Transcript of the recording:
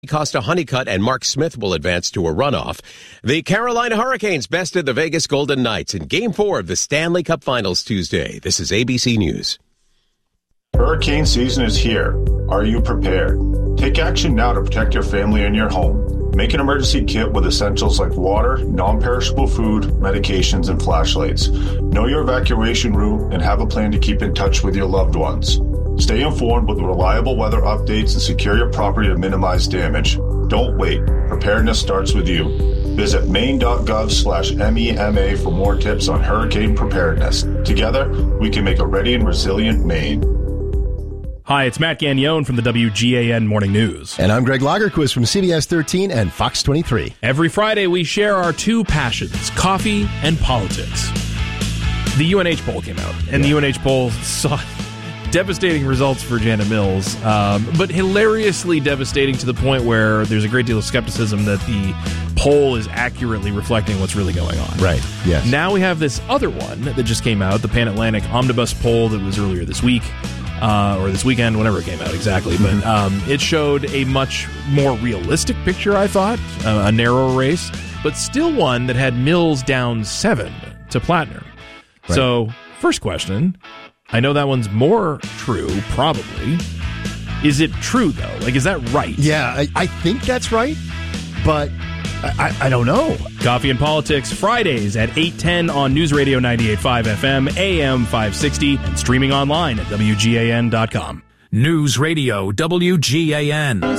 Costa Honeycutt and Mark Smith will advance to a runoff. The Carolina Hurricanes bested the Vegas Golden Knights in Game 4 of the Stanley Cup Finals Tuesday. This is ABC News. Hurricane season is here. Are you prepared? Take action now to protect your family and your home. Make an emergency kit with essentials like water, non-perishable food, medications, and flashlights. Know your evacuation route and have a plan to keep in touch with your loved ones. Stay informed with reliable weather updates and secure your property to minimize damage. Don't wait. Preparedness starts with you. Visit maine.gov/MEMA for more tips on hurricane preparedness. Together, we can make a ready and resilient Maine. Hi, it's Matt Gagnon from the WGAN Morning News. And I'm Greg Lagerquist from CBS 13 and Fox 23. Every Friday, we share our two passions, coffee and politics. The UNH poll came out, and the UNH poll saw devastating results for Janet Mills, but hilariously devastating to the point where there's a great deal of skepticism that the poll is accurately reflecting what's really going on. Right, yes. Now we have this other one that just came out, the Pan Atlantic Omnibus poll that was earlier this week, or this weekend, whenever it came out exactly. But it showed a much more realistic picture, I thought, a narrower race, but still one that had Mills down 7 to Plattner. Right. So, first question, I know that one's more true, probably. Is it true, though? Like, is that right? Yeah, I think that's right, but I don't know. Coffee and Politics, Fridays at 8:10 on News Radio 98.5 FM, AM 560, and streaming online at WGAN.com. News Radio WGAN.